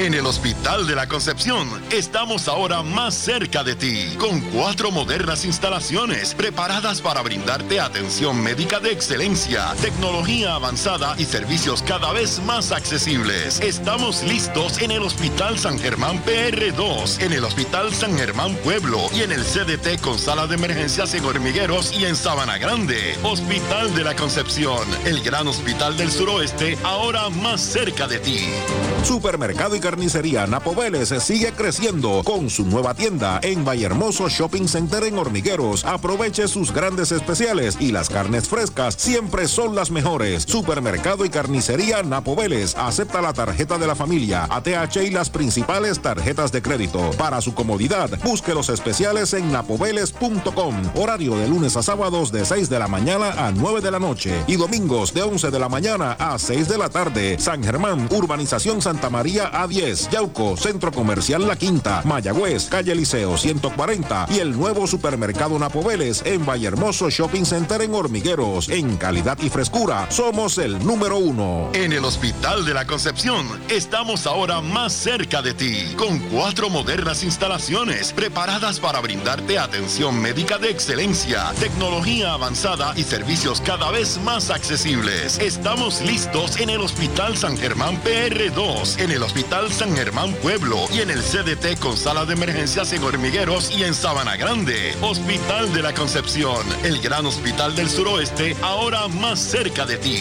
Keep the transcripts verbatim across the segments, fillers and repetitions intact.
En el Hospital de la Concepción estamos ahora más cerca de ti, con cuatro modernas instalaciones preparadas para brindarte atención médica de excelencia, tecnología avanzada y servicios cada vez más accesibles. Estamos listos en el Hospital San Germán P R dos, en el Hospital San Germán Pueblo y en el C D T con sala de emergencias en Hormigueros y en Sabana Grande. Hospital de la Concepción, el gran hospital del suroeste, ahora más cerca de ti. Supermercado y Carnicería Napo Vélez sigue creciendo con su nueva tienda en Vallehermoso Shopping Center en Hormigueros. Aproveche sus grandes especiales y las carnes frescas siempre son las mejores. Supermercado y Carnicería Napo Vélez acepta la tarjeta de la familia, A T H y las principales tarjetas de crédito. Para su comodidad, busque los especiales en napoveles punto com. Horario de lunes a sábados de seis de la mañana a nueve de la noche y domingos de once de la mañana a seis de la tarde. San Germán, Urbanización Santa María A diez, Yauco, Centro Comercial La Quinta, Mayagüez, Calle Liceo ciento cuarenta y el nuevo Supermercado Napo Vélez en Vallehermoso Shopping Center en Hormigueros. En calidad y frescura, somos el número uno. En el Hospital de la Concepción estamos ahora más cerca de ti, con cuatro modernas instalaciones preparadas para brindarte atención médica de excelencia, tecnología avanzada y servicios cada vez más accesibles. Estamos listos en el Hospital San Germán P R dos, en el Hospital San Germán Pueblo y en el C D T con sala de emergencias en Hormigueros y en Sabana Grande. Hospital de la Concepción, el gran hospital del suroeste, ahora más cerca de ti.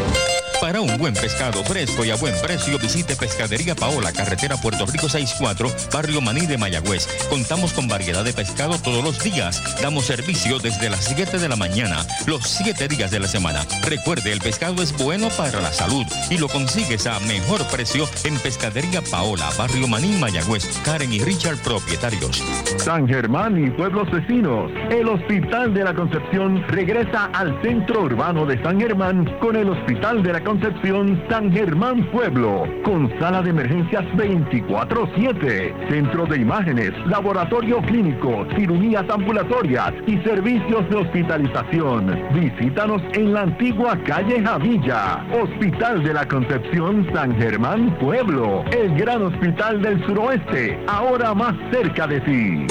Para un buen pescado fresco y a buen precio, visite Pescadería Paola, carretera Puerto Rico sesenta y cuatro, Barrio Maní de Mayagüez. Contamos con variedad de pescado todos los días. Damos servicio desde las siete de la mañana, los siete días de la semana. Recuerde, el pescado es bueno para la salud y lo consigues a mejor precio en Pescadería Paola, Barrio Maní, Mayagüez. Karen y Richard, propietarios. San Germán y pueblos vecinos, el Hospital de la Concepción regresa al centro urbano de San Germán con el Hospital de la Concepción San Germán Pueblo, con sala de emergencias veinticuatro siete, centro de imágenes, laboratorio clínico, cirugías ambulatorias y servicios de hospitalización. Visítanos en la antigua calle Javilla. Hospital de la Concepción San Germán Pueblo, el gran hospital del suroeste, ahora más cerca de ti.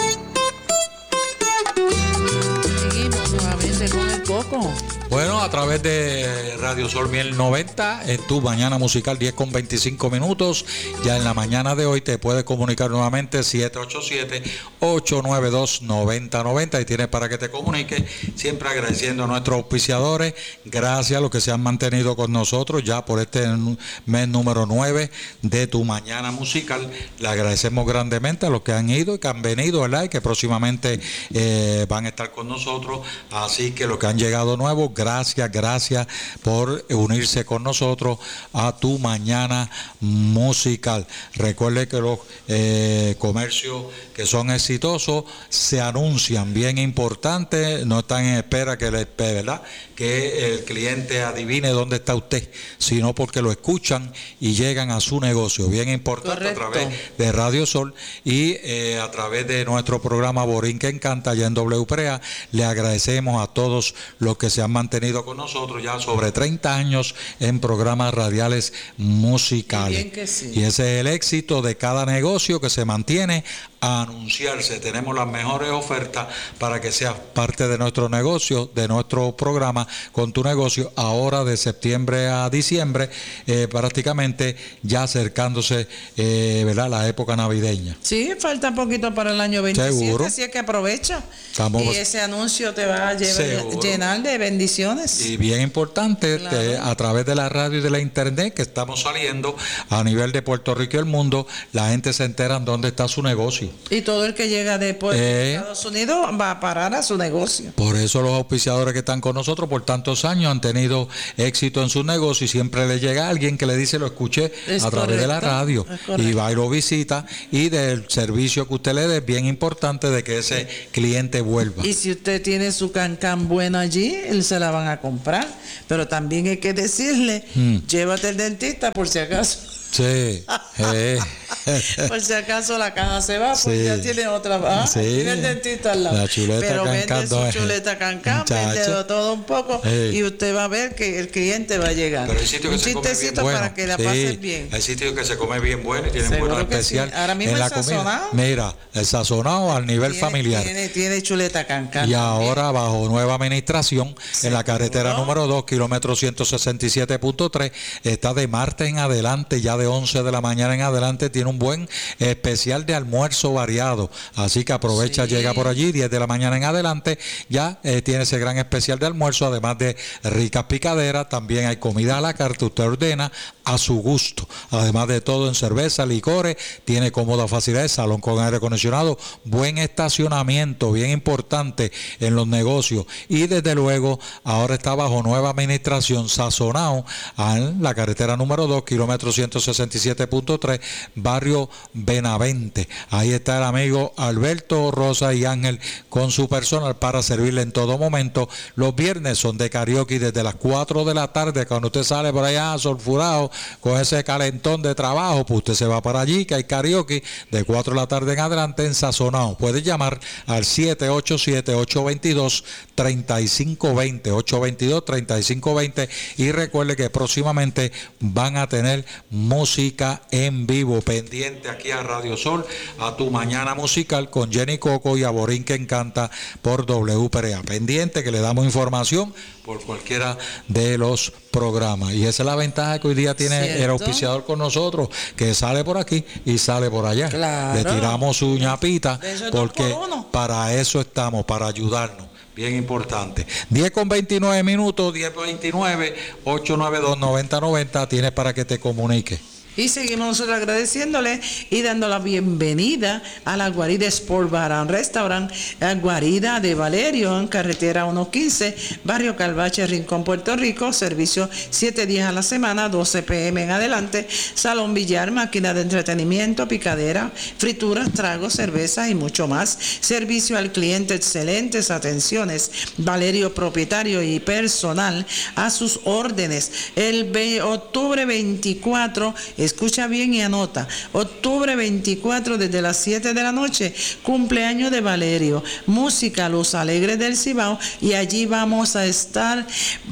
Seguimos nuevamente con el Coco. Bueno, a través de Radio Sol Miel noventa, en tu mañana musical diez con veinticinco minutos. Ya en la mañana de hoy te puedes comunicar nuevamente siete ocho siete, ocho nueve dos, nueve cero nueve cero y tienes para que te comuniques. Siempre agradeciendo a nuestros auspiciadores. Gracias a los que se han mantenido con nosotros ya por este mes número nueve de tu mañana musical. Le agradecemos grandemente a los que han ido y que han venido, ¿verdad? Y que próximamente eh, van a estar con nosotros. Así que los que han llegado nuevos, gracias, gracias por unirse con nosotros a tu mañana musical. Recuerde que los eh, comercios que son exitosos se anuncian, bien importante, no están en espera que, le, ¿verdad? que el cliente adivine dónde está usted, sino porque lo escuchan y llegan a su negocio. Bien importante. Correcto. A través de Radio Sol y eh, a través de nuestro programa Borín que Encanta, allá en W P R E A, le agradecemos a todos los que se han mantenido con nosotros ya sobre treinta años en programas radiales musicales. Bien que sí. Y ese es el éxito de cada negocio que se mantiene a anunciarse. Tenemos las mejores ofertas para que seas parte de nuestro negocio, de nuestro programa con tu negocio, ahora de septiembre a diciembre, eh, prácticamente ya acercándose eh, ¿verdad? La época navideña. Sí, falta poquito para el año veintisiete, seguro. Así es que aprovecha. Estamos... Y ese anuncio te va a llevar, llenar de bendiciones. Y bien importante, claro. te, a través de la radio y de la internet que estamos saliendo a nivel de Puerto Rico y el mundo, la gente se entera dónde está su negocio. Y todo el que llega después eh, de Estados Unidos va a parar a su negocio. Por eso los auspiciadores que están con nosotros por tantos años han tenido éxito en su negocio y siempre le llega alguien que le dice, lo escuché es a través correcto, de la radio y va y lo visita, y del servicio que usted le dé es bien importante de que ese cliente vuelva. Y si usted tiene su cancán bueno allí, él se la van a comprar, pero también hay que decirle, hmm. llévate el dentista por si acaso. Sí, eh. Por si acaso la caja se va, pues sí. Ya tiene otra. ¿Ah? Sí. Tiene el dentista al lado. La chuleta Pero cancán, vende su chuleta cancán, vende de todo un poco sí. Y usted va a ver que el cliente va a llegar. Pero hay sitios que un se come bien para bueno. que la sí. pases bien. Hay sitios que se come bien bueno y tienen buena especial. Sí. Ahora mismo en el la sazonado. Comida. Mira, el sazonado al nivel tiene, familiar. Tiene, tiene chuleta cancán. Y ahora bajo nueva administración sí, en la carretera ¿no? número dos, kilómetro ciento sesenta y siete punto tres, está de martes en adelante, ya de once de la mañana en adelante, tiene un buen especial de almuerzo variado. Así que aprovecha, sí. Llega por allí, diez de la mañana en adelante, ya eh, tiene ese gran especial de almuerzo, además de ricas picaderas, también hay comida a la carta, usted ordena a su gusto. Además de todo en cerveza, licores, tiene cómoda facilidad, salón con aire acondicionado, buen estacionamiento, bien importante en los negocios. Y desde luego, ahora está bajo nueva administración, sazonado en la carretera número dos, kilómetro ciento sesenta y siete punto tres, barrio Benavente. Ahí está el amigo Alberto Rosa y Ángel con su personal para servirle en todo momento. Los viernes son de karaoke desde las cuatro de la tarde, cuando usted sale por allá sulfurado con ese calentón de trabajo, pues usted se va para allí, que hay karaoke de cuatro de la tarde en adelante en Sazonado. Puede llamar al siete ocho siete, ocho dos dos, tres cinco dos cero, ocho dos dos, tres cinco dos cero, y recuerde que próximamente van a tener música en vivo. Pendiente aquí a Radio Sol, a Tu Mañana Musical con Jenny Coco y a Borín que Encanta por W P R A. Pendiente que le damos información por cualquiera de los programas. Y esa es la ventaja que hoy día tiene ¿cierto? El auspiciador con nosotros, que sale por aquí y sale por allá. Claro. Le tiramos su ñapita, porque para eso estamos, para ayudarnos. Bien importante. diez con veintinueve minutos, diez veintinueve, ocho nueve dos, noventa noventa, tienes para que te comunique. Y seguimos nosotros agradeciéndole y dando la bienvenida a la Guarida Sport Bar and Restaurant, la Guarida de Valerio, en carretera ciento quince, barrio Calvache, Rincón, Puerto Rico. Servicio siete días a la semana, doce pe eme en adelante. Salón billar, máquina de entretenimiento, picadera, frituras, tragos, cervezas y mucho más. Servicio al cliente, excelentes atenciones. Valerio, propietario y personal, a sus órdenes. El octubre veinticuatro, escucha bien y anota, octubre veinticuatro desde las siete de la noche, cumpleaños de Valerio, música Los Alegres del Cibao, y allí vamos a estar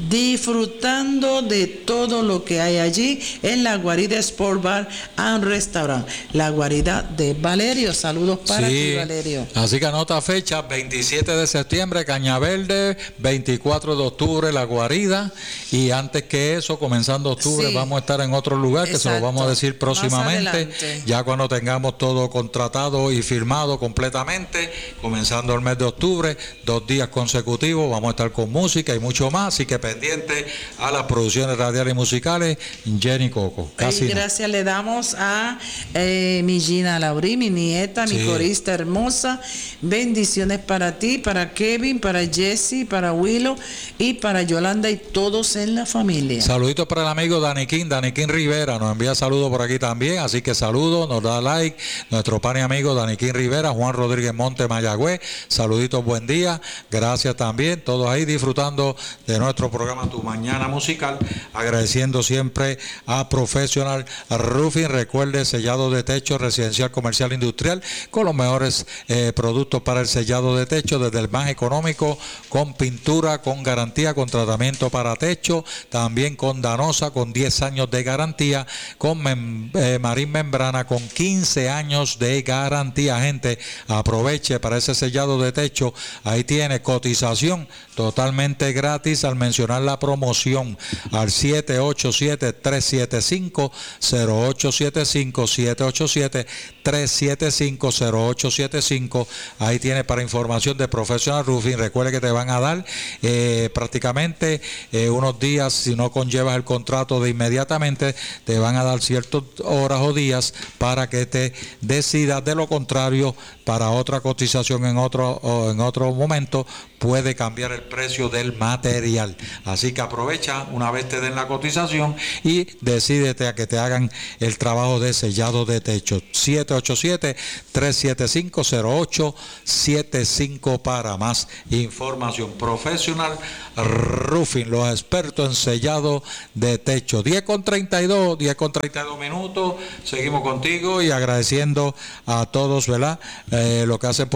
disfrutando de todo lo que hay allí en la Guarida Sport Bar and Restaurant, la Guarida de Valerio. Saludos para sí, ti, Valerio. Así que anota fecha, veintisiete de septiembre, Cañaverde, veinticuatro de octubre, la Guarida, y antes que eso, comenzando octubre, sí, vamos a estar en otro lugar que exacto, se lo vamos a decir próximamente, ya cuando tengamos todo contratado y firmado completamente, comenzando el mes de octubre, dos días consecutivos, vamos a estar con música y mucho más, así que pendiente a las producciones radiales y musicales, Jenny Coco. Casi y gracias no. le damos a eh, mi Gina Laurí, mi nieta, sí, mi corista hermosa, bendiciones para ti, para Kevin, para Jesse, para Willow y para Yolanda y todos en la familia. Saluditos para el amigo Daniquín, Daniquín Rivera, nos envía saludos por aquí también, así que saludos, nos da like, nuestro pan y amigo Daniquín Rivera, Juan Rodríguez Monte Mayagüez, saluditos, buen día, gracias también, todos ahí disfrutando de nuestro programa Tu Mañana Musical, agradeciendo siempre a Professional Roofing, recuerde, sellado de techo residencial, comercial, industrial, con los mejores eh, productos para el sellado de techo, desde el más económico, con pintura, con garantía, con tratamiento para techo, también con Danosa, con diez años de garantía, con mem, eh, Marín Membrana con quince años de garantía. Gente, aproveche para ese sellado de techo, ahí tiene cotización totalmente gratis al mencionar la promoción al siete ocho siete, tres siete cinco, cero ocho siete cinco, siete ocho siete, tres siete cinco, cero ocho siete cinco. Ahí tiene para información de Professional Roofing. Recuerde que te van a dar eh, prácticamente eh, unos días, si no conllevas el contrato de inmediatamente, te van a dar ciertas horas o días para que te decidas. De lo contrario, para otra cotización en otro o en otro momento, puede cambiar el precio del material. Así que aprovecha una vez te den la cotización y decídete a que te hagan el trabajo de sellado de techo. siete ocho siete, tres siete cinco, cero ocho siete cinco para más información. Profesional Roofing, los expertos en sellado de techo. diez con treinta y dos, diez con treinta y dos minutos. Seguimos contigo y agradeciendo a todos, ¿verdad? Eh, lo que hacen por